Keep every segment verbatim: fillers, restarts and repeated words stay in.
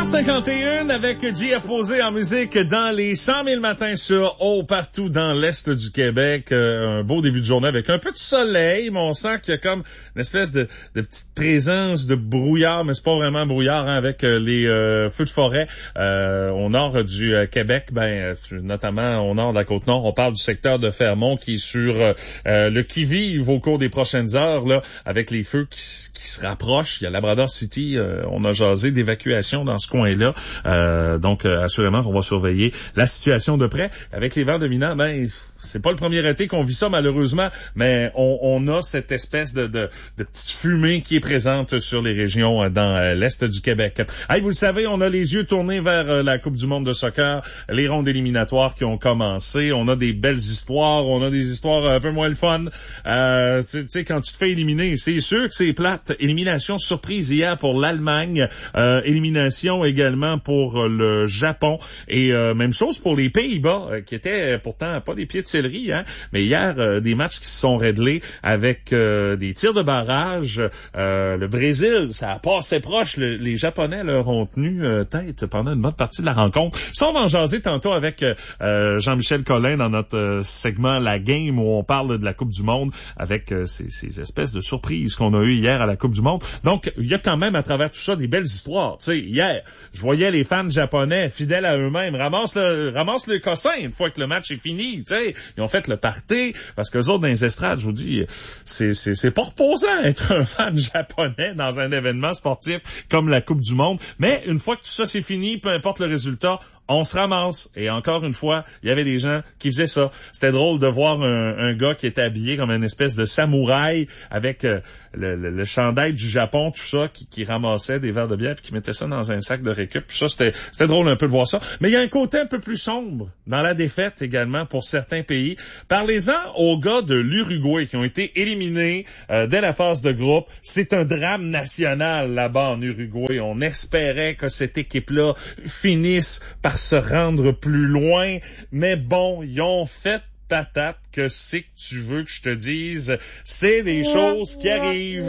heures cinquante et un avec J F Posé en musique dans les cent mille matins sur Eau partout dans l'Est du Québec. Euh, un beau début de journée avec un peu de soleil, mais on sent qu'il y a comme une espèce de, de petite présence de brouillard, mais c'est pas vraiment brouillard hein, avec euh, les euh, feux de forêt euh, au nord du euh, Québec, ben notamment au nord de la Côte-Nord. On parle du secteur de Fermont qui est sur euh, le qui-vive au cours des prochaines heures là, avec les feux qui, qui se rapprochent. Il y a Labrador City, euh, on a jasé d'évacuation dans ce coin-là. Euh, donc, euh, assurément qu'on va surveiller la situation de près. Avec les vents dominants, ben, c'est pas le premier été qu'on vit ça, malheureusement, mais on, on a cette espèce de, de, de petite fumée qui est présente sur les régions dans euh, l'Est du Québec. Hey, vous le savez, on a les yeux tournés vers euh, la Coupe du monde de soccer, les rondes éliminatoires qui ont commencé. On a des belles histoires, on a des histoires un peu moins le fun. Euh, tu sais, quand tu te fais éliminer, c'est sûr que c'est plate. Élimination surprise hier pour l'Allemagne, euh, élimination également pour le Japon et euh, même chose pour les Pays-Bas euh, qui étaient euh, pourtant pas des pieds de céleri, hein, mais hier euh, des matchs qui se sont réglés avec euh, des tirs de barrage. Euh, le Brésil, ça a passé proche. Le, les Japonais leur ont tenu euh, tête pendant une bonne partie de la rencontre. Ça, on va en jaser tantôt avec euh, Jean-Michel Collin dans notre euh, segment La Game où on parle de la Coupe du monde avec euh, ces, ces espèces de surprises qu'on a eues hier à la Coupe du monde. Donc, il y a quand même à travers tout ça des belles histoires. Tu sais, hier, je voyais les fans japonais fidèles à eux-mêmes ramassent le, ramassent le cossin une fois que le match est fini. Tu sais, ils ont fait le party parce que les autres dans les estrades, je vous dis, c'est, c'est, c'est pas reposant être un fan japonais dans un événement sportif comme la Coupe du monde. Mais une fois que tout ça c'est fini, peu importe le résultat, on se ramasse. Et encore une fois, il y avait des gens qui faisaient ça. C'était drôle de voir un, un gars qui était habillé comme une espèce de samouraï avec euh, le, le, le chandail du Japon, tout ça, qui, qui ramassait des verres de bière puis qui mettait ça dans un sac de récup. Puis ça, c'était, c'était drôle un peu de voir ça. Mais il y a un côté un peu plus sombre dans la défaite également pour certains pays. Parlez-en aux gars de l'Uruguay qui ont été éliminés euh, dès la phase de groupe. C'est un drame national là-bas en Uruguay. On espérait que cette équipe-là finisse par se rendre plus loin, mais bon, ils ont fait patate. Que c'est que tu veux que je te dise? C'est des choses qui arrivent.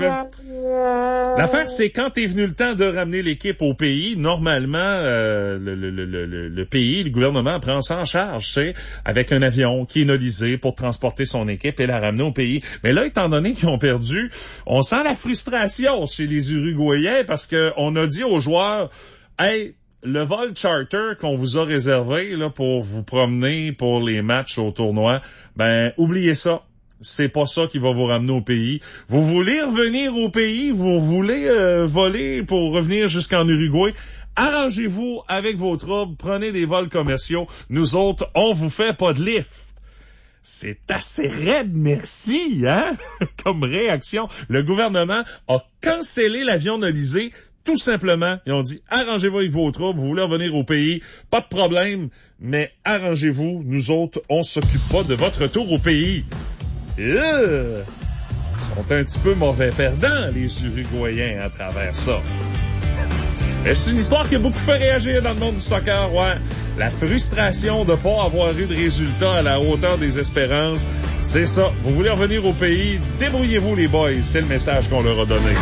L'affaire, c'est quand est venu le temps de ramener l'équipe au pays, normalement, euh, le, le, le, le, le pays, le gouvernement prend ça en charge, c'est avec un avion qui est nolisé pour transporter son équipe et la ramener au pays. Mais là, étant donné qu'ils ont perdu, on sent la frustration chez les Uruguayens parce que on a dit aux joueurs, hey, le vol charter qu'on vous a réservé là pour vous promener pour les matchs au tournoi, ben oubliez ça. C'est pas ça qui va vous ramener au pays. Vous voulez revenir au pays, vous voulez euh, voler pour revenir jusqu'en Uruguay. Arrangez-vous avec vos troubles, prenez des vols commerciaux. Nous autres, on vous fait pas de lift. C'est assez raide, merci, hein, comme réaction. Le gouvernement a cancellé l'avion nolisé. Tout simplement, ils ont dit, arrangez-vous avec vos troubles, vous voulez revenir au pays, pas de problème, mais arrangez-vous, nous autres, on s'occupe pas de votre retour au pays. Euh, ils sont un petit peu mauvais perdants, les Uruguayens, à travers ça. Mais c'est une histoire qui a beaucoup fait réagir dans le monde du soccer, ouais. La frustration de pas avoir eu de résultats à la hauteur des espérances, c'est ça. Vous voulez revenir au pays, débrouillez-vous les boys, c'est le message qu'on leur a donné.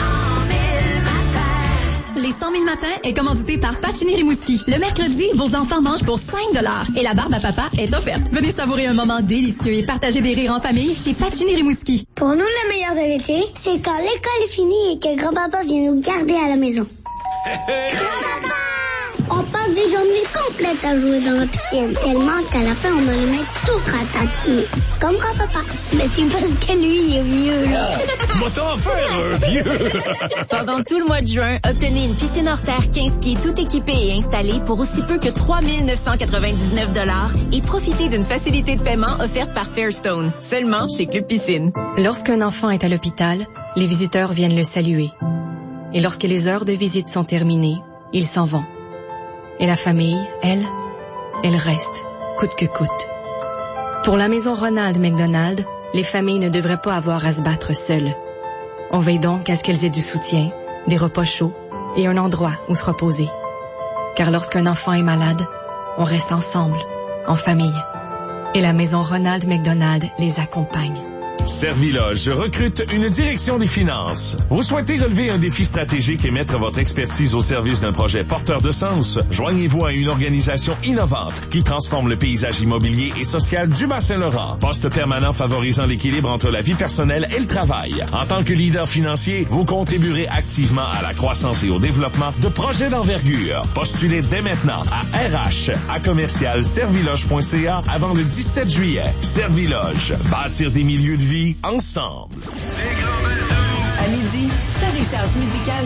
Les cent mille matins est commandité par Pacini Rimouski. Le mercredi, vos enfants mangent pour cinq dollars et la barbe à papa est offerte. Venez savourer un moment délicieux et partager des rires en famille chez Pacini Rimouski. Pour nous, le meilleur de l'été, c'est quand l'école est finie et que grand-papa vient nous garder à la maison. Grand-papa! On passe des journées complètes à jouer dans la piscine, tellement qu'à la fin, on a les mains toutes ratatinées. Comme grand-papa. Mais c'est parce que lui, il est vieux, là. Va t'en faire, un vieux! Pendant tout le mois de juin, obtenez une piscine hors terre quinze pieds tout équipée et installée pour aussi peu que trois mille neuf cent quatre-vingt-dix-neuf dollars et profitez d'une facilité de paiement offerte par Fairstone, seulement chez Club Piscine. Lorsqu'un enfant est à l'hôpital, les visiteurs viennent le saluer. Et lorsque les heures de visite sont terminées, ils s'en vont. Et la famille, elle, elle reste, coûte que coûte. Pour la maison Ronald McDonald, les familles ne devraient pas avoir à se battre seules. On veille donc à ce qu'elles aient du soutien, des repas chauds et un endroit où se reposer. Car lorsqu'un enfant est malade, on reste ensemble, en famille. Et la maison Ronald McDonald les accompagne. Serviloge recrute une direction des finances. Vous souhaitez relever un défi stratégique et mettre votre expertise au service d'un projet porteur de sens? Joignez-vous à une organisation innovante qui transforme le paysage immobilier et social du Bas-Saint-Laurent. Poste permanent favorisant l'équilibre entre la vie personnelle et le travail. En tant que leader financier, vous contribuerez activement à la croissance et au développement de projets d'envergure. Postulez dès maintenant à R H à commercial serviloge point C A avant le dix-sept juillet. Serviloge, bâtir des milieux de vie ensemble. À midi, ta décharge musicale